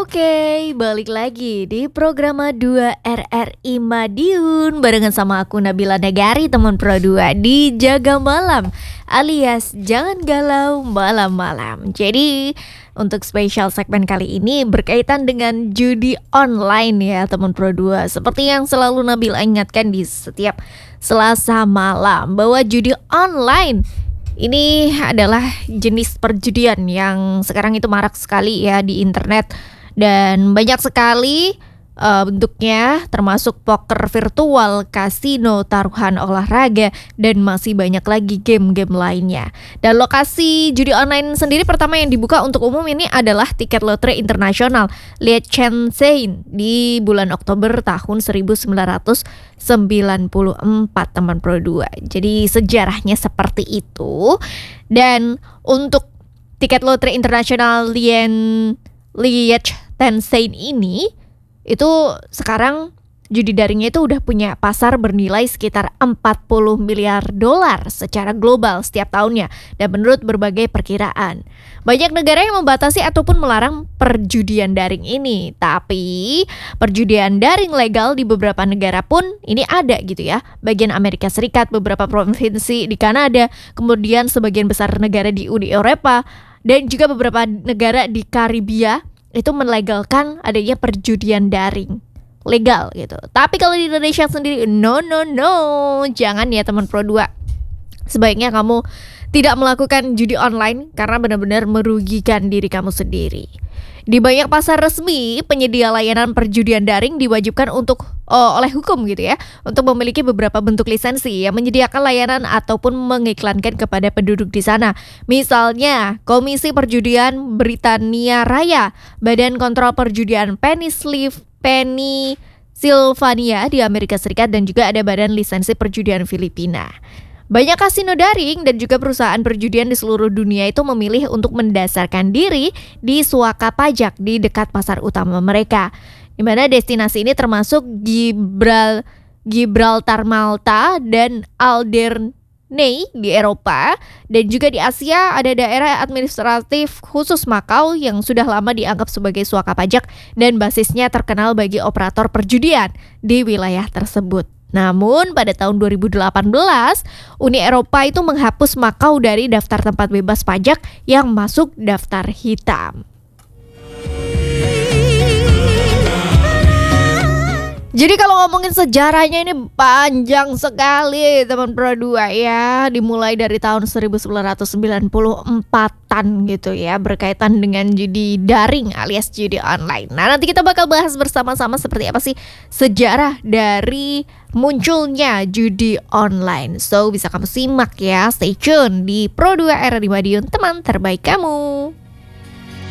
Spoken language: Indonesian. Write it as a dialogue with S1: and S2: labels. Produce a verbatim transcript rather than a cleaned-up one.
S1: Oke, balik lagi di program dua R R I Madiun barengan sama aku Nabila Negari, teman Pro dua di Jaga Malam alias Jangan Galau Malam-Malam. Jadi untuk spesial segmen kali ini berkaitan dengan judi online ya teman Pro dua. Seperti yang selalu Nabila ingatkan di setiap Selasa malam bahwa judi online ini adalah jenis perjudian yang sekarang itu marak sekali ya di internet. Dan banyak sekali uh, bentuknya, termasuk poker virtual, kasino, taruhan olahraga, dan masih banyak lagi game-game lainnya. Dan lokasi judi online sendiri pertama yang dibuka untuk umum ini adalah tiket lotre internasional Liechtenstein di bulan Oktober tahun seribu sembilan ratus sembilan puluh empat teman Pro dua. Jadi sejarahnya seperti itu. Dan untuk tiket lotre internasional Lien Liechtenstein ini itu sekarang judi daringnya itu udah punya pasar bernilai sekitar empat puluh miliar dolar secara global setiap tahunnya, dan menurut berbagai perkiraan banyak negara yang membatasi ataupun melarang perjudian daring ini. Tapi perjudian daring legal di beberapa negara pun ini ada gitu ya. Bagian Amerika Serikat, beberapa provinsi di Kanada, kemudian sebagian besar negara di Uni Eropa, dan juga beberapa negara di Karibia itu melegalkan adanya perjudian daring legal gitu. Tapi kalau di Indonesia sendiri no no no, jangan ya teman Pro dua. Sebaiknya kamu tidak melakukan judi online karena benar-benar merugikan diri kamu sendiri. Di banyak pasar resmi, penyedia layanan perjudian daring diwajibkan untuk oh, oleh hukum gitu ya, untuk memiliki beberapa bentuk lisensi yang menyediakan layanan ataupun mengiklankan kepada penduduk di sana. Misalnya, Komisi Perjudian Britania Raya, Badan Kontrol Perjudian Pennsylvania Pennsylvania di Amerika Serikat, dan juga ada Badan Lisensi Perjudian Filipina. Banyak kasino daring dan juga perusahaan perjudian di seluruh dunia itu memilih untuk mendasarkan diri di suaka pajak di dekat pasar utama mereka, di mana destinasi ini termasuk Gibral, Gibraltar Malta dan Alderney di Eropa, dan juga di Asia ada daerah administratif khusus Makau yang sudah lama dianggap sebagai suaka pajak dan basisnya terkenal bagi operator perjudian di wilayah tersebut. Namun pada tahun dua ribu delapan belas, Uni Eropa itu menghapus Makau dari daftar tempat bebas pajak yang masuk daftar hitam. Jadi kalau ngomongin sejarahnya ini panjang sekali teman Pro dua ya. Dimulai dari tahun seribu sembilan ratus sembilan puluh empatan gitu ya, berkaitan dengan judi daring alias judi online. Nah, nanti kita bakal bahas bersama-sama seperti apa sih sejarah dari munculnya judi online. So bisa kamu simak ya, stay tune di Pro dua R R I Madiun, teman terbaik kamu.